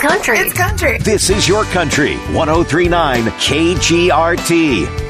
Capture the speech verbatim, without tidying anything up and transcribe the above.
country. It's country. This is your country. one oh three point nine K G R T.